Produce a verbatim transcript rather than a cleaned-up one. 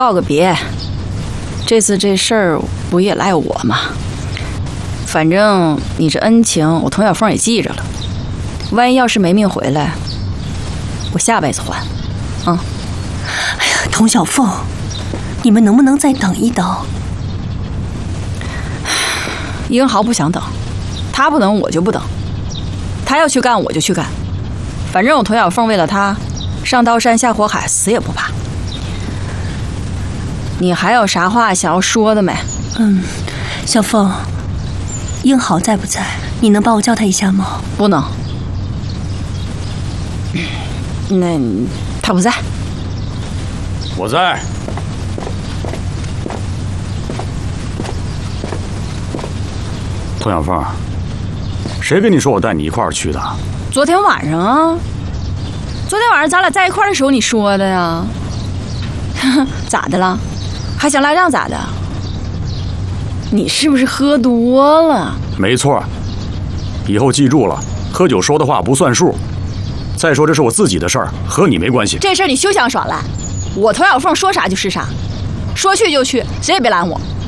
告个别，这次这事儿不也赖我吗？反正你这恩情，我童小凤也记着了。万一要是没命回来，我下辈子还。嗯。 哎呀，童小凤，你们能不能再等一等？ 英豪不想等，他不等我就不等，他要去干我就去干，反正我童小凤为了他，上刀山下火海，死也不怕。你还有啥话想要说的没？ 嗯，小凤，英豪在不在？你能帮我叫他一下吗？ 不能。那他不在。 我在。童小凤，谁跟你说我带你一块儿去的？ 昨天晚上啊，昨天晚上咱俩在一块儿的时候你说的呀。咋的了？还想赖账咋的？你是不是喝多了？ 没错，以后记住了，喝酒说的话不算数。再说这是我自己的事儿，和你没关系。 这事儿你休想耍赖，我童小凤说啥就是啥，说去就去，谁也别拦我。